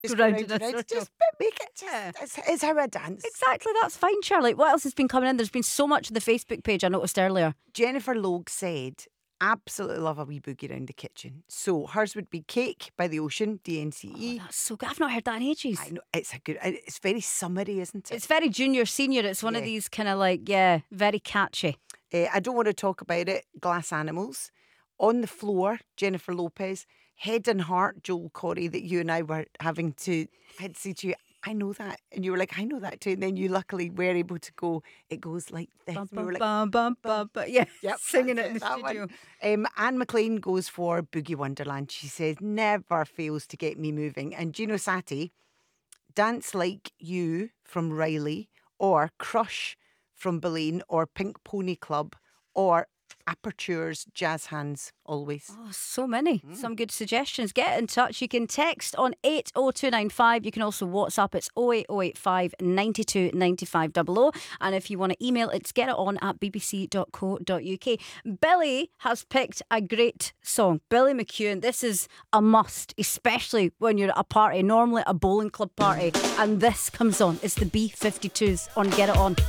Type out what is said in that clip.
Just Go go round in a circle. Just make it. It's how I dance. Exactly, that's fine, Charlie. What else has been coming in? There's been so much on the Facebook page I noticed earlier. Jennifer Logue said, absolutely love a wee boogie around the kitchen. So hers would be Cake by the Ocean, DNCE. That's so good. I've not heard that in ages. I know, it's very summery, isn't it? It's very junior, senior. It's one of these kind of like, very catchy. I don't want to talk about it. Glass Animals. On the Floor, Jennifer Lopez. Head and Heart, Joel Corey, that you and I were having to, I'd say to you, I know that. And you were like, I know that too. And then you luckily were able to go, it goes like this. Bum, And we were like, bum, bum, bum, bum. Yeah, yep, singing that's it in the that studio. one. Anne McLean goes for Boogie Wonderland. She says, never fails to get me moving. And Gino Sati, Dance Like You from Riley, or Crush from Boleyn, or Pink Pony Club, or Aperture's Jazz Hands, Always. Oh, so many. Some good suggestions. Get in touch. You can text on 80295. You can also WhatsApp. It's 08085 92 95 00. And if you want to email, it's getiton@bbc.co.uk. Billy has picked a great song. Billy McEwen. This is a must, especially when you're at a party, normally a bowling club party. And this comes on. It's the B-52s on Get It On.